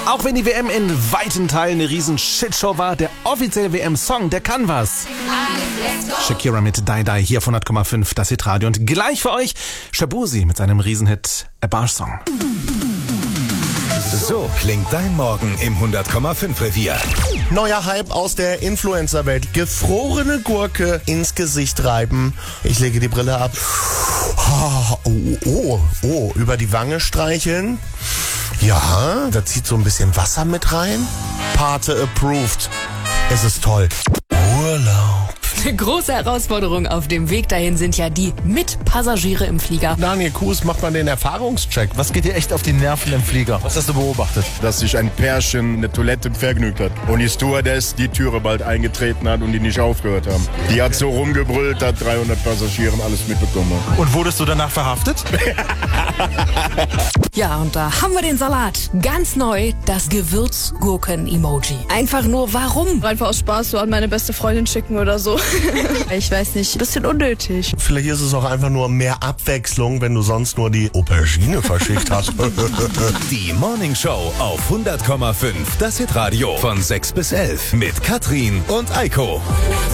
Auch wenn die WM in weiten Teilen eine riesen Shitshow war, der offizielle WM-Song, der kann was. Shakira mit Die Die hier auf 100,5, das Hitradio. Und gleich für euch Shaboozey mit seinem Riesenhit A Bar Song. So klingt dein Morgen im 100,5 Revier. Neuer Hype aus der Influencer-Welt. Gefrorene Gurke ins Gesicht reiben. Ich lege die Brille ab. Oh, über die Wange streicheln. Ja, da zieht so ein bisschen Wasser mit rein. Pate approved. Es ist toll. Urlaub. Eine große Herausforderung auf dem Weg dahin sind ja die Mitpassagiere im Flieger. Daniel Kuhs macht mal den Erfahrungscheck. Was geht dir echt auf die Nerven im Flieger? Was hast du beobachtet? Dass sich ein Pärchen in der Toilette vergnügt hat und die Stewardess die Türe bald eingetreten hat und die nicht aufgehört haben. Die hat so rumgebrüllt, hat 300 Passagieren alles mitbekommen. Und wurdest du danach verhaftet? Ja, und da haben wir den Salat. Ganz neu, das Gewürzgurken-Emoji. Einfach nur, warum? Einfach aus Spaß so an meine beste Freundin schicken oder so. Ich weiß nicht, bisschen unnötig. Vielleicht ist es auch einfach nur mehr Abwechslung, wenn du sonst nur die Aubergine verschickt hast. Die Morning Show auf 100,5, das Hitradio von 6 bis 11 mit Katrin und Eiko.